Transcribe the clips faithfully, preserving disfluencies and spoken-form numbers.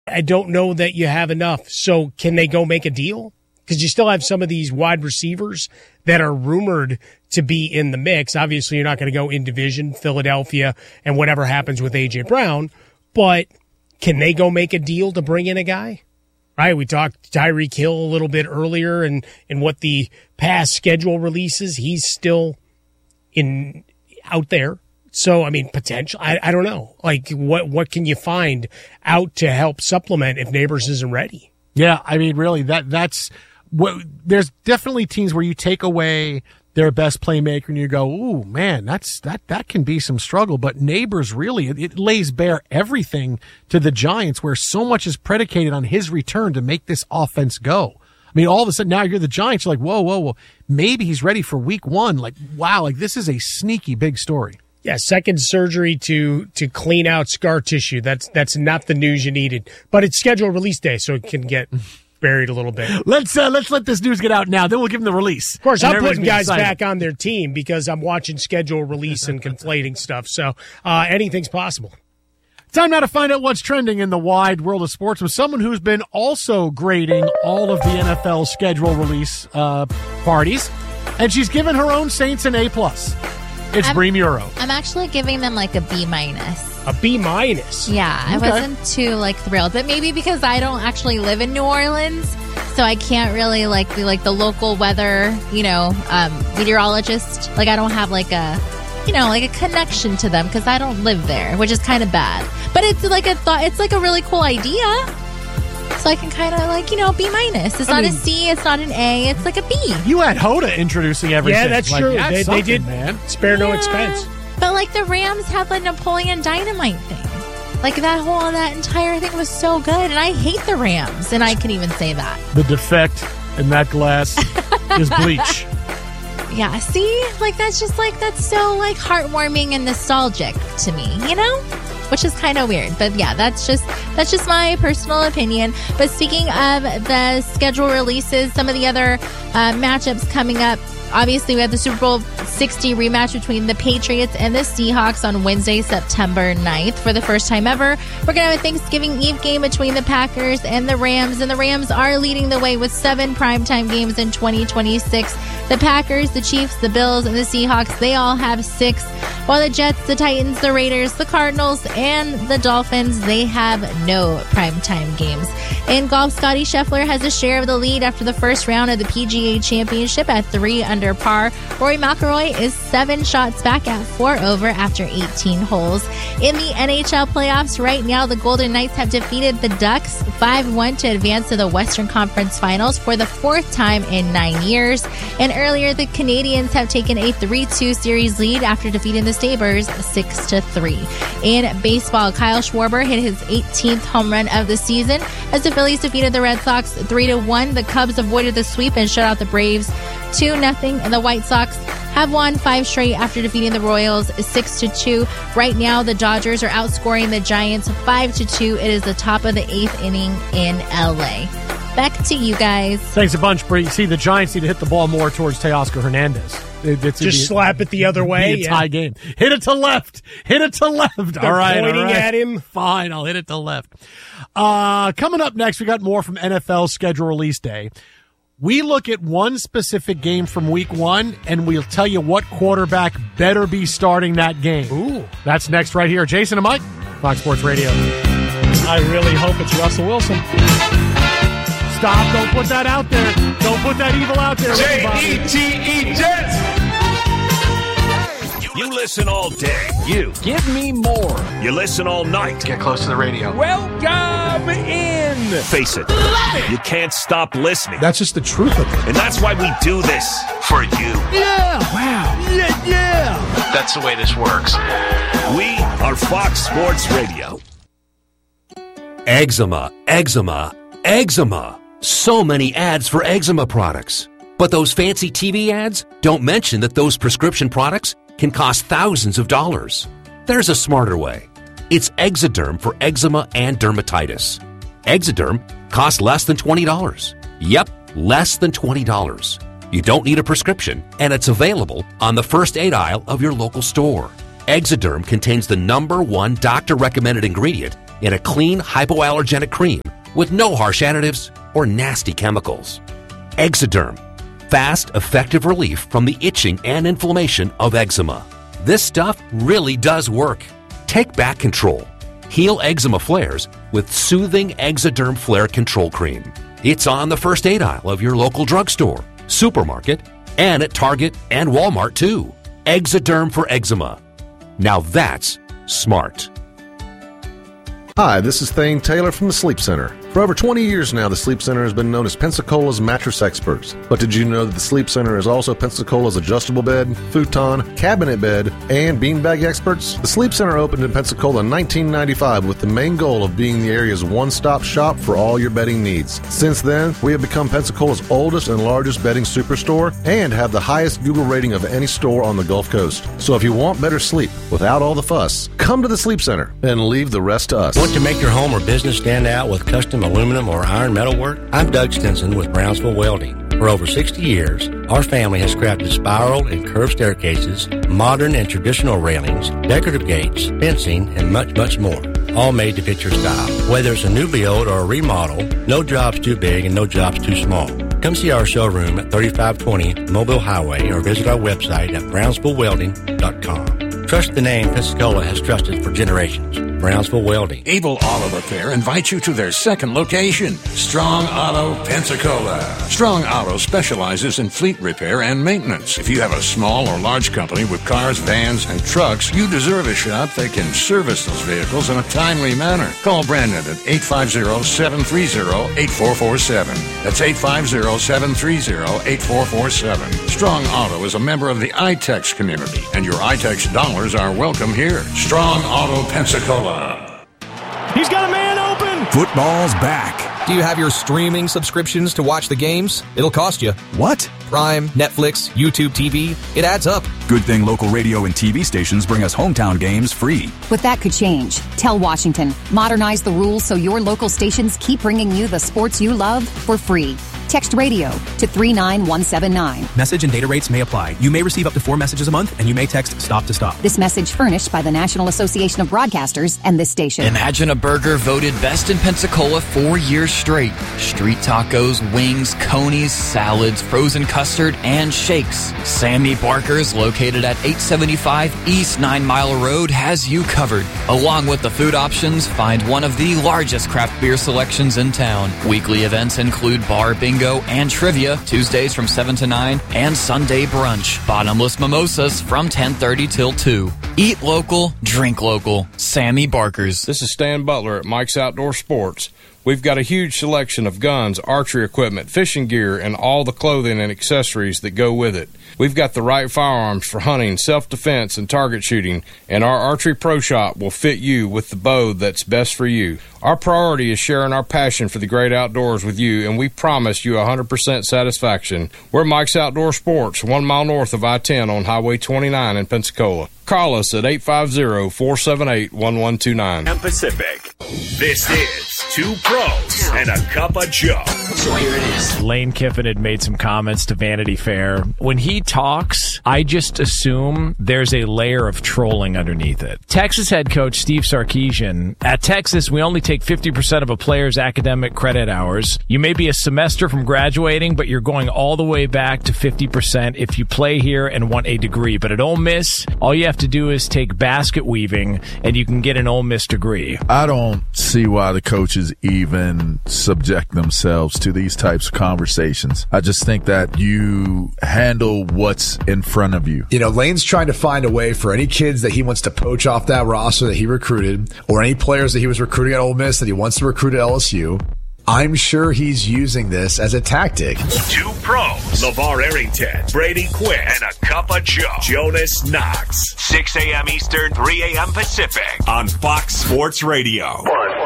I don't know that you have enough. So can they go make a deal? Because you still have some of these wide receivers that are rumored to be in the mix. Obviously, you're not going to go in division, Philadelphia, and whatever happens with A J. Brown. But can they go make a deal to bring in a guy? Right, we talked Tyreek Hill a little bit earlier, and, and what the past schedule releases, he's still in out there. So, I mean, potential, I, I don't know. Like, what what can you find out to help supplement if Neighbors isn't ready? Yeah, I mean, really, that that's what. There's definitely teams where you take away their best playmaker and you go, ooh, man, that's that that can be some struggle. But Neighbors, really, it, it lays bare everything to the Giants, where so much is predicated on his return to make this offense go. I mean, all of a sudden now you're the Giants. You're like, whoa, whoa, whoa. Maybe he's ready for week one. Like, wow, like this is a sneaky big story. Yeah, second surgery to to clean out scar tissue. That's that's not the news you needed. But it's scheduled release day, so it can get buried a little bit. Let's uh, let's let this news get out now. Then we'll give them the release. Of course, I'm putting guys excited. back on their team because I'm watching schedule release and conflating stuff. So uh, anything's possible. Time now to find out what's trending in the wide world of sports with someone who's been also grading all of the N F L schedule release uh, parties, and she's given her own Saints an A plus. It's I'm, Bree Muro. I'm actually giving them like a B minus. A B minus? Yeah, I okay. wasn't too like thrilled, but maybe because I don't actually live in New Orleans, so I can't really like be like the local weather, you know, um, meteorologist. Like I don't have like a, you know, like a connection to them because I don't live there, which is kind of bad. But it's like a thought. It's like a really cool idea. So I can kind of like, you know, B minus. It's I not mean, a C, it's not an A, it's like a B. You had Hoda introducing everything. Yeah, that's like, true. They, they did man. spare yeah. no expense. But like the Rams had the Napoleon Dynamite thing. Like that whole, that entire thing was so good. And I hate the Rams, and I can even say that. The defect in that glass is bleach. Yeah, see? Like that's just like, that's so like heartwarming and nostalgic to me, you know? Which is kind of weird, but yeah, that's just that's just my personal opinion. But speaking of the schedule releases, some of the other uh, matchups coming up. Obviously, we have the Super Bowl sixty rematch between the Patriots and the Seahawks on Wednesday, September ninth. For the first time ever, we're going to have a Thanksgiving Eve game between the Packers and the Rams. And the Rams are leading the way with seven primetime games in twenty twenty-six. The Packers, the Chiefs, the Bills, and the Seahawks, they all have six. While the Jets, the Titans, the Raiders, the Cardinals, and the Dolphins, they have no primetime games. In golf, Scottie Scheffler has a share of the lead after the first round of the P G A Championship at three under par. Rory McIlroy is seven shots back at four over after eighteen holes. In the N H L playoffs right now, the Golden Knights have defeated the Ducks five one to advance to the Western Conference Finals for the fourth time in nine years. And earlier, the Canadiens have taken a three two series lead after defeating the Sabres six to three. In baseball, Kyle Schwarber hit his eighteenth home run of the season as the Phillies defeated the Red Sox three to one. The Cubs avoided the sweep and shut out the Braves two nothing, and the White Sox have won five straight after defeating the Royals six to two. Right now, the Dodgers are outscoring the Giants five to two. It is the top of the eighth inning in L A. Back to you guys. Thanks a bunch, Bree. See, the Giants need to hit the ball more towards Teoscar Hernandez. It, it's, Just be, slap it the other way. Be a tie yeah. game. Hit it to left. Hit it to left. They're all right, pointing all right. at him. Fine, I'll hit it to left. Uh, coming up next, we got more from N F L schedule release day. We look at one specific game from week one, and we'll tell you what quarterback better be starting that game. Ooh. That's next right here. Jason and Mike, Fox Sports Radio. I really hope it's Russell Wilson. Stop. Don't put that out there. Don't put that evil out there. J E T E Jets. You listen all day. You. Give me more. You listen all night. Get close to the radio. Welcome in. Face it. You can't stop listening. That's just the truth of it. And that's why we do this. For you. Yeah. Wow. Yeah, yeah. That's the way this works. We are Fox Sports Radio. Eczema, eczema, eczema. So many ads for eczema products. But those fancy T V ads don't mention that those prescription products can cost thousands of dollars. There's a smarter way. It's Exoderm for eczema and dermatitis. Exoderm costs less than twenty dollars. Yep, less than twenty dollars. You don't need a prescription, and it's available on the first aid aisle of your local store. Exoderm contains the number one doctor-recommended ingredient in a clean, hypoallergenic cream with no harsh additives or nasty chemicals. Exoderm. Fast, effective relief from the itching and inflammation of eczema. This stuff really does work. Take back control. Heal eczema flares with soothing Exoderm Flare Control Cream. It's on the first aid aisle of your local drugstore, supermarket, and at Target and Walmart too. Exoderm for eczema. Now that's smart. Hi, this is Thane Taylor from the Sleep Center. For over twenty years now, the Sleep Center has been known as Pensacola's mattress experts. But did you know that the Sleep Center is also Pensacola's adjustable bed, futon, cabinet bed, and beanbag experts? The Sleep Center opened in Pensacola in nineteen ninety-five with the main goal of being the area's one-stop shop for all your bedding needs. Since then, we have become Pensacola's oldest and largest bedding superstore and have the highest Google rating of any store on the Gulf Coast. So if you want better sleep without all the fuss, come to the Sleep Center and leave the rest to us. Want to make your home or business stand out with custom aluminum or iron metal work? I'm Doug Stinson with Brownsville Welding. For over sixty years, our family has crafted spiral and curved staircases, modern and traditional railings, decorative gates, fencing, and much, much more. All made to fit your style. Whether it's a new build or a remodel, no job's too big and no job's too small. Come see our showroom at thirty-five twenty Mobile Highway or visit our website at brownsville welding dot com. Trust the name Pensacola has trusted for generations. Brownsville Welding. Able Auto Repair invites you to their second location, Strong Auto Pensacola. Strong Auto specializes in fleet repair and maintenance. If you have a small or large company with cars, vans, and trucks, you deserve a shop that can service those vehicles in a timely manner. Call Brandon at eight five zero, seven three zero, eight four four seven. That's eight five zero, seven three zero, eight four four seven. Strong Auto is a member of the I TEX community, and your I TEX dollars are welcome here. Strong Auto Pensacola. He's got a man open. Football's back. Do you have your streaming subscriptions to watch the games? It'll cost you. What? Prime, Netflix, YouTube T V. It adds up. Good thing local radio and T V stations bring us hometown games free. But that could change. Tell Washington. Modernize the rules so your local stations keep bringing you the sports you love for free. Text radio to three nine one seven nine. Message and data rates may apply. You may receive up to four messages a month, and you may text stop to stop. This message furnished by the National Association of Broadcasters and this station. Imagine a burger voted best in Pensacola four years straight. Street tacos, wings, conies, salads, frozen custard, and shakes. Sammy Barker's, located at eight seventy-five East Nine Mile Road, has you covered. Along with the food options, find one of the largest craft beer selections in town. Weekly events include bar bingo and trivia, Tuesdays from seven to nine, and Sunday brunch. Bottomless mimosas from ten thirty till two. Eat local, drink local. Sammy Barker's. This is Stan Butler at Mike's Outdoor Sports. We've got a huge selection of guns, archery equipment, fishing gear, and all the clothing and accessories that go with it. We've got the right firearms for hunting, self-defense, and target shooting, and our Archery Pro Shop will fit you with the bow that's best for you. Our priority is sharing our passion for the great outdoors with you, and we promise you one hundred percent satisfaction. We're Mike's Outdoor Sports, one mile north of I ten on Highway twenty-nine in Pensacola. Call us at eight five zero, four seven eight, one one two nine. And Pacific. This is Two Pros and a Cup of Joe. So here it is. Lane Kiffin had made some comments to Vanity Fair. When he talks, I just assume there's a layer of trolling underneath it. Texas head coach Steve Sarkisian, at Texas, we only take fifty percent of a player's academic credit hours. You may be a semester from graduating, but you're going all the way back to fifty percent if you play here and want a degree. But at Ole Miss, all you have to do is take basket weaving, and you can get an Ole Miss degree. I don't see why the coaches even subject themselves to these types of conversations. I just think that you handle what's in front of you. You know, Lane's trying to find a way for any kids that he wants to poach off that roster that he recruited, or any players that he was recruiting at Ole Miss that he wants to recruit at L S U. I'm sure he's using this as a tactic. Two pros, LeVar Arrington, Brady Quinn, and a cup of Joe, Jonas Knox. six a.m. Eastern, three a.m. Pacific on Fox Sports Radio.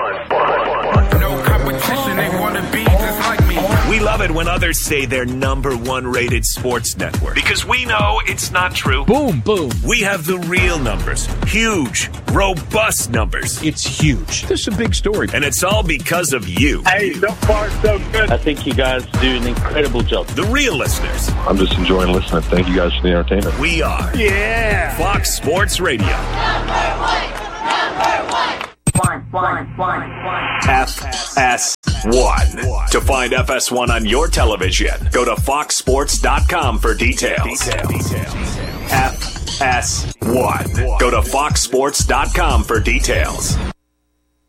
No competition, they want to be just like me. We love it when others say they're number one rated sports network, because we know it's not true. Boom, boom. We have the real numbers. Huge, robust numbers. It's huge. This is a big story. And it's all because of you. Hey, so far so good. I think you guys do an incredible job. The real listeners. I'm just enjoying listening. Thank you guys for the entertainment. We are. Yeah. Fox Sports Radio. Number one. Number one. One. one, one, F S one. To find F S one on your television, go to fox sports dot com for details. F S one. Go to fox sports dot com for details.